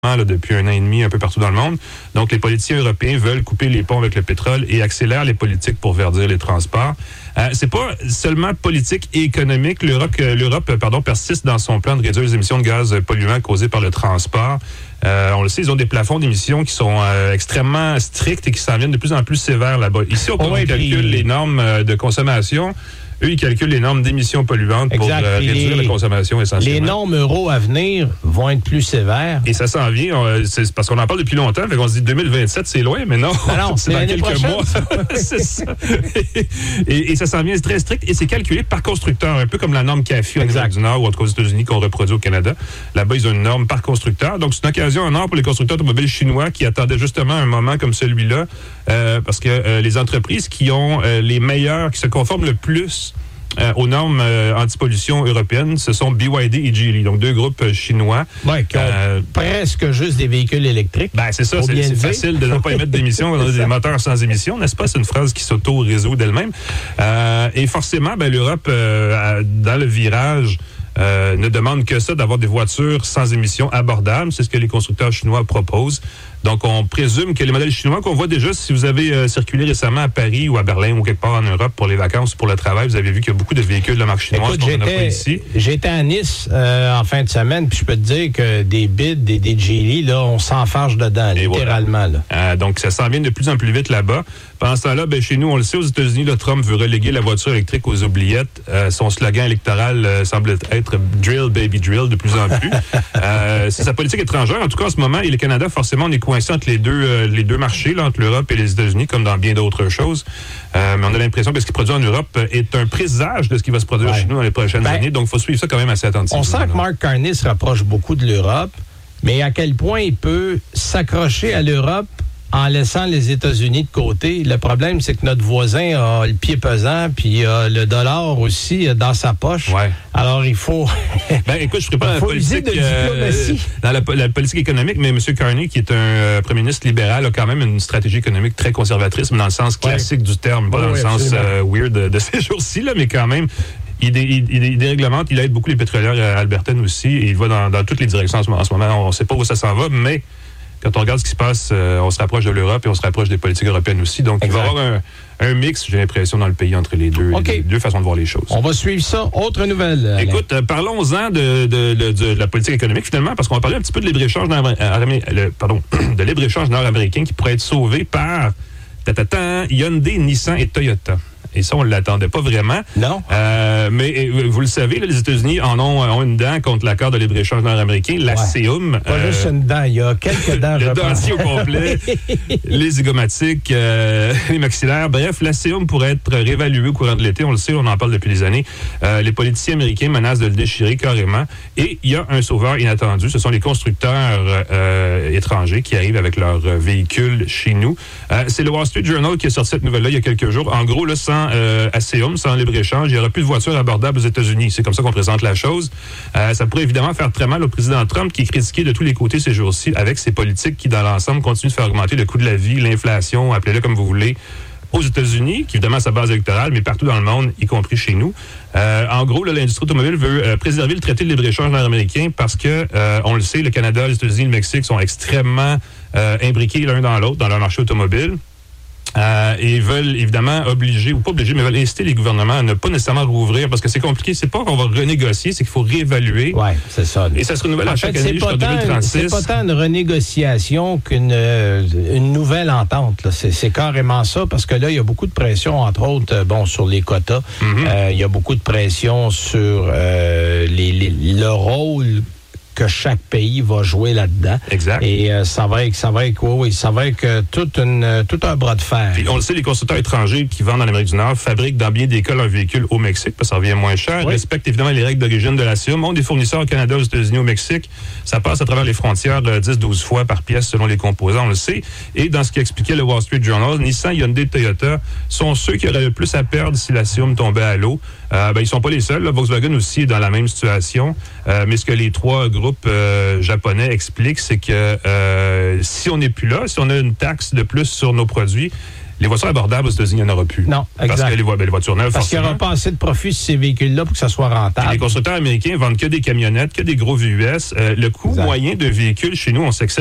là, depuis 1 an et demi un peu partout dans le monde. Donc, les politiciens européens veulent couper les ponts avec le pétrole et accélèrent les politiques pour verdir les transports. C'est pas seulement politique et économique. L'Europe persiste dans son plan de réduire les émissions de gaz polluants causées par le transport. On le sait, ils ont des plafonds d'émissions qui sont extrêmement stricts et qui s'en viennent de plus en plus sévères là-bas. Ici, on calcule les normes de consommation. Eux, ils calculent les normes d'émissions polluantes pour réduire la consommation essentiellement. Les normes euro à venir vont être plus sévères. Et ça s'en vient. C'est parce qu'on en parle depuis longtemps. Fait qu'on se dit 2027, c'est loin, mais non. Alors, c'est dans quelques mois. C'est ça. Et ça s'en vient très strict. Et c'est calculé par constructeur, un peu comme la norme CAFE en Amérique du Nord ou en tout cas aux États-Unis qu'on reproduit au Canada. Là-bas, ils ont une norme par constructeur. Donc, c'est une occasion en or pour les constructeurs automobiles chinois qui attendaient justement un moment comme celui-là. Parce que les entreprises qui ont les meilleurs, qui se conforment le plus aux normes anti-pollution européennes, ce sont BYD et Geely, donc 2 groupes chinois. Oui, qui ont presque juste des véhicules électriques. Ben, c'est ça, c'est facile de ne pas émettre d'émissions. On a des moteurs sans émissions, n'est-ce pas? C'est une phrase qui s'auto-résout d'elle-même. Et forcément, l'Europe, dans le virage, ne demande que ça, d'avoir des voitures sans émissions abordables. C'est ce que les constructeurs chinois proposent. Donc, on présume que les modèles chinois qu'on voit déjà, si vous avez circulé récemment à Paris ou à Berlin ou quelque part en Europe pour les vacances ou pour le travail, vous avez vu qu'il y a beaucoup de véhicules de la marque chinoise qu'on n'a pas ici. J'étais à Nice en fin de semaine, puis je peux te dire que des BID, des Geely, là, on s'enfarge dedans, littéralement. Voilà. Donc, ça s'en vient de plus en plus vite là-bas. Pendant ce temps-là, chez nous, on le sait, aux États-Unis, Trump veut reléguer la voiture électrique aux oubliettes. Son slogan électoral semble être « Drill, baby, drill » de plus en plus. C'est sa politique étrangère. En tout cas, en ce moment, et le Canada, forcément, on est coincé entre les deux marchés, là, entre l'Europe et les États-Unis, comme dans bien d'autres choses. Mais on a l'impression que ce qui est produit en Europe est un présage de ce qui va se produire chez nous dans les prochaines années. Donc, il faut suivre ça quand même assez attentivement. On sent que Mark Carney se rapproche beaucoup de l'Europe, mais à quel point il peut s'accrocher à l'Europe en laissant les États-Unis de côté. Le problème, c'est que notre voisin a le pied pesant, puis le dollar aussi dans sa poche. Ouais. Alors, il faut... écoute, je ne ferai pas la politique dans la politique économique, mais M. Carney, qui est un premier ministre libéral, a quand même une stratégie économique très conservatrice, mais dans le sens classique du terme, pas dans le sens weird de ces jours-ci, là, mais quand même... Il déréglemente, il aide beaucoup les pétrolières albertaines aussi, et il va dans toutes les directions en ce moment. On ne sait pas où ça s'en va, mais quand on regarde ce qui se passe, on se rapproche de l'Europe et on se rapproche des politiques européennes aussi. Donc, il va y avoir un mix, j'ai l'impression, dans le pays entre les deux façons de voir les choses. On va suivre ça. Autre nouvelle. Écoute, parlons-en de la politique économique, finalement, parce qu'on va parler un petit peu de libre-échange de libre-échange nord-américain qui pourrait être sauvé par Hyundai, Nissan et Toyota. Et ça, on ne l'attendait pas vraiment. Non. Mais vous le savez, là, les États-Unis ont une dent contre l'accord de libre-échange nord-américain, la CEUM. Pas juste une dent, il y a quelques dents. Le dentier au complet, les zygomatiques, les maxillaires. Bref, la CEUM pourrait être réévaluée au courant de l'été. On le sait, on en parle depuis des années. Les politiciens américains menacent de le déchirer carrément. Et il y a un sauveur inattendu. Ce sont les constructeurs étrangers qui arrivent avec leurs véhicules chez nous. C'est le Wall Street Journal qui a sorti cette nouvelle-là il y a quelques jours. En gros, là, sans ASEUM, sans libre-échange, il n'y aura plus de voitures abordables aux États-Unis. C'est comme ça qu'on présente la chose. Ça pourrait évidemment faire très mal au président Trump, qui est critiqué de tous les côtés ces jours-ci, avec ses politiques qui, dans l'ensemble, continuent de faire augmenter le coût de la vie, l'inflation, appelez-le comme vous voulez, aux États-Unis, qui évidemment a sa base électorale, mais partout dans le monde, y compris chez nous. En gros, là, l'industrie automobile veut préserver le traité de libre-échange nord-américain parce que, on le sait, le Canada, les États-Unis et le Mexique sont extrêmement imbriqués l'un dans l'autre dans leur marché automobile. Et ils veulent évidemment obliger, ou pas obliger, mais veulent inciter les gouvernements à ne pas nécessairement rouvrir parce que c'est compliqué. C'est pas qu'on va renégocier, c'est qu'il faut réévaluer. Oui, c'est ça. Et ça se renouvelle à chaque année jusqu'en 2036. C'est pas tant une renégociation qu'une nouvelle entente. Là. C'est carrément ça parce que là, il y a beaucoup de pression, entre autres, sur les quotas. Il y a beaucoup de pression sur le rôle que chaque pays va jouer là-dedans. Exact. Et ça va être tout un bras de fer. Puis on le sait, les constructeurs étrangers qui vendent en Amérique du Nord fabriquent dans bien des cas leur véhicule au Mexique, parce que ça revient moins cher, respectent évidemment les règles d'origine de la CEUM, ont des fournisseurs au Canada, aux États-Unis, au Mexique. Ça passe à travers les frontières 10-12 fois par pièce selon les composants, on le sait. Et dans ce qu'expliquait le Wall Street Journal, Nissan, Hyundai, Toyota sont ceux qui auraient le plus à perdre si la CEUM tombait à l'eau. Ils sont pas les seuls. Là. Volkswagen aussi est dans la même situation. Mais ce que les trois groupes groupe japonais explique, c'est que si on n'est plus là, si on a une taxe de plus sur nos produits, les voitures abordables aux États-Unis, il n'y en aura plus. Non, exact. Parce que les voitures neuves, parce qu'il n'y aura pas assez de profit sur ces véhicules-là pour que ça soit rentable. Et les constructeurs américains vendent que des camionnettes, que des gros VUS. Le coût moyen d'un véhicule chez nous, on sait que